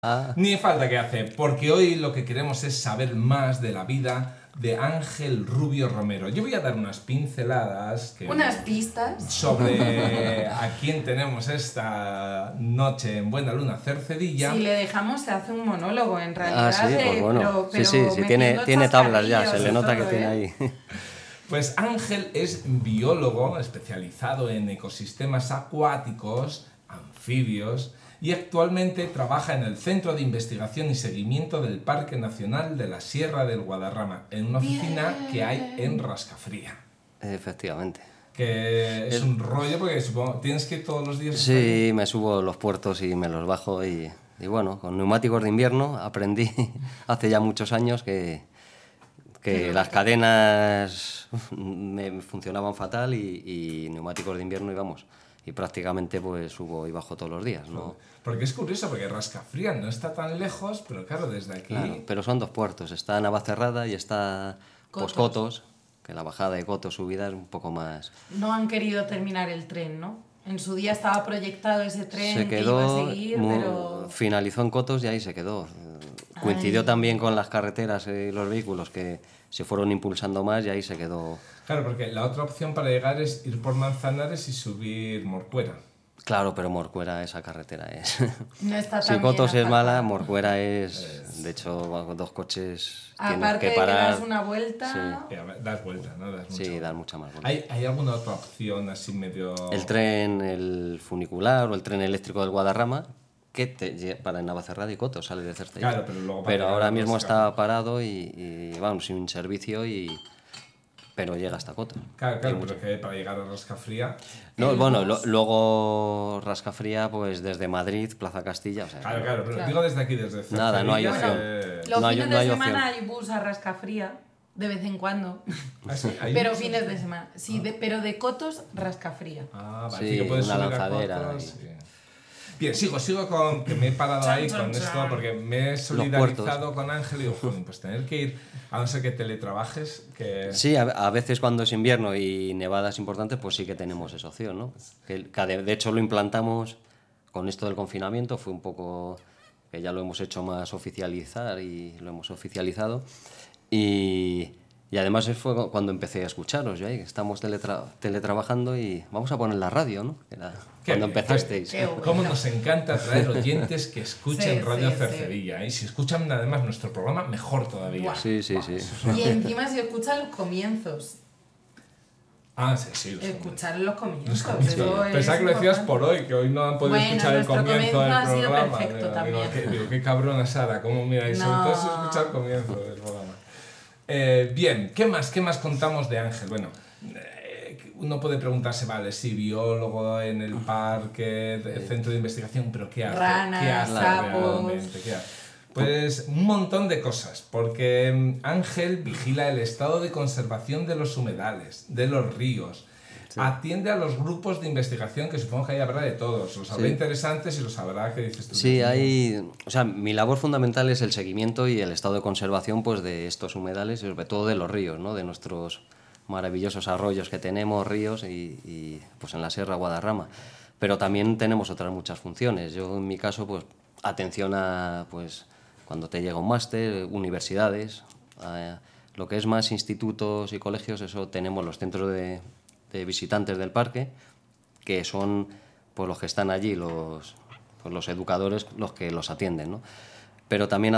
Ni falta que hace, porque hoy lo que queremos es saber más de la vida de Ángel Rubio Romero. Yo voy a dar unas pinceladas, unas pistas sobre a quién tenemos esta noche en Buena Luna Cercedilla. Si le dejamos se hace un monólogo en realidad. Sí, pues bueno, sí, tiene tablas ya, se le nota que tiene ahí. Pues Ángel es biólogo especializado en ecosistemas acuáticos, anfibios, y actualmente trabaja en el Centro de Investigación y Seguimiento del Parque Nacional de la Sierra del Guadarrama, en una oficina que hay en Rascafría. Efectivamente. Que es un rollo porque supongo tienes que ir todos los días. Sí, me subo los puertos y me los bajo y bueno, con neumáticos de invierno aprendí hace ya muchos años que las cadenas me funcionaban fatal y neumáticos de invierno y prácticamente pues subo y bajo todos los días, ¿no? Porque es curioso, porque Rascafría no está tan lejos, pero claro, desde aquí... Claro, pero son dos puertos, está Navacerrada y está Cotos, que la bajada de Cotos, subida es un poco más... No han querido terminar el tren, ¿no? En su día estaba proyectado ese tren se quedó, que iba a seguir, pero... Finalizó en Cotos y ahí se quedó. Coincidió también con las carreteras y los vehículos que se fueron impulsando más y ahí se quedó... Claro, porque la otra opción para llegar es ir por Manzanares y subir Morcuera. Claro, pero Morcuera, esa carretera es... No está tan si Cotos bien es mala, Morcuera es... De hecho, con dos coches tienes que Aparte parar... de que das una vuelta... Sí. Das vuelta, ¿no? Das mucha más vuelta. ¿Hay alguna otra opción así medio...? El tren, el funicular o el tren eléctrico del Guadarrama, que para Navacerrada y Cotos sale de Cercedilla. Claro, pero ahora mismo está parado y vamos, sin servicio pero llega hasta Cotos. Claro, pero que para llegar a Rascafría... No, bueno, luego Rascafría, pues desde Madrid, Plaza Castilla... O sea, claro, pero digo desde aquí, desde Cercedilla... Nada, no hay opción. Los fines de semana hay bus a Rascafría, de vez en cuando. ¿Ah, sí? Pero fines de semana. Sí, pero de Cotos, Rascafría. Ah, vale, sí, que puedes una subir lanzadera. A Cotos, sí. Bien, sigo con que me he parado ahí con esto porque me he solidarizado con Ángel y digo, pues tener que ir, a no ser que teletrabajes, que... Sí, a veces cuando es invierno y nevadas importantes, pues sí que tenemos esa opción, ¿no? Que de hecho lo implantamos con esto del confinamiento, fue un poco que ya lo hemos hecho más oficializar y lo hemos oficializado y además fue cuando empecé a escucharos, yo ahí estamos teletrabajando y vamos a poner la radio, ¿no? Cuando empezasteis. Cómo nos encanta traer oyentes que escuchen Radio Cercedilla. Y si escuchan además nuestro programa, mejor todavía. Sí. Y encima si escuchan los comienzos. Ah, sí. Escuchar los comienzos. Pensaba que lo decías por hoy, que hoy no han podido escuchar el comienzo del programa. Perfecto también. Digo, qué cabrona Sara, cómo miráis. No. Entonces escuchar el comienzo del programa. Bien, ¿qué más contamos de Ángel? Bueno, uno puede preguntarse, vale, sí, biólogo en el parque, centro de investigación, pero ¿qué hace? Ranas, ¿Qué hace sapos. realmente? ¿Qué hace? Pues un montón de cosas, porque Ángel vigila el estado de conservación de los humedales, de los ríos, atiende a los grupos de investigación, que supongo que ahí habrá de todos, los habrá interesantes y los habrá, ¿qué dices tú? Sí, mi labor fundamental es el seguimiento y el estado de conservación pues, de estos humedales y sobre todo de los ríos, ¿no? De nuestros maravillosos arroyos que tenemos, ríos y pues en la Sierra Guadarrama. Pero también tenemos otras muchas funciones. Yo en mi caso, pues atención a pues cuando te llega un máster, universidades, lo que es más institutos y colegios, eso tenemos los centros de visitantes del parque, que son pues, los que están allí, los educadores, los que los atienden, ¿no? Pero también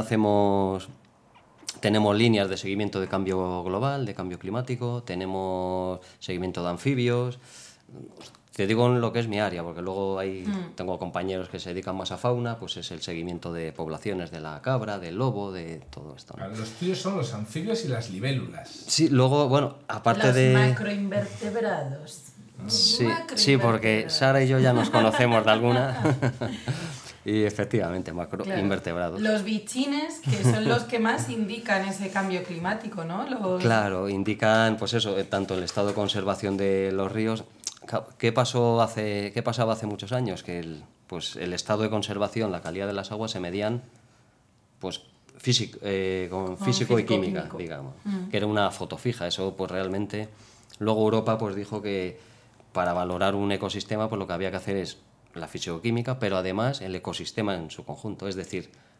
tenemos líneas de seguimiento de cambio global, de cambio climático, tenemos seguimiento de anfibios. Te digo en lo que es mi área, porque luego tengo compañeros que se dedican más a fauna, pues es el seguimiento de poblaciones de la cabra, del lobo, de todo esto, ¿no? Los tuyos son los anfibios y las libélulas. Sí, luego, bueno, aparte los macroinvertebrados. Sí, porque Sara y yo ya nos conocemos de alguna. Y efectivamente, macroinvertebrados. Claro. Los bichines, que son los que más indican ese cambio climático, ¿no? Claro, indican, pues eso, tanto el estado de conservación de los ríos. ¿Qué pasaba hace muchos años? Que el estado de conservación, la calidad de las aguas se medían pues, con físico y química, digamos, que era una foto fija. Eso pues realmente... Luego Europa pues dijo que para valorar un ecosistema pues lo que había que hacer es la fisicoquímica, pero además el ecosistema en su conjunto, es decir,